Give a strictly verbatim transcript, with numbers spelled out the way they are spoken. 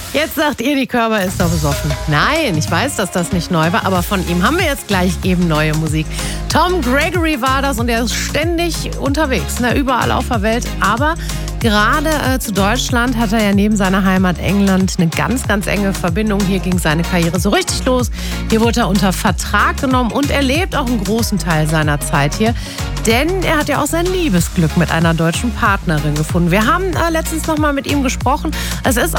Jetzt sagt ihr, die Körper ist doch besoffen. Nein, ich weiß, dass das nicht neu war, aber von ihm haben wir jetzt gleich eben neue Musik. Tom Gregory war das und er ist ständig unterwegs, ne, überall auf der Welt. Aber gerade äh, zu Deutschland hat er ja neben seiner Heimat England eine ganz, ganz enge Verbindung. Hier ging seine Karriere so richtig los. Hier wurde er unter Vertrag genommen und er lebt auch einen großen Teil seiner Zeit hier. Denn er hat ja auch sein Liebesglück mit einer deutschen Partnerin gefunden. Wir haben äh, letztens noch mal mit ihm gesprochen. Es ist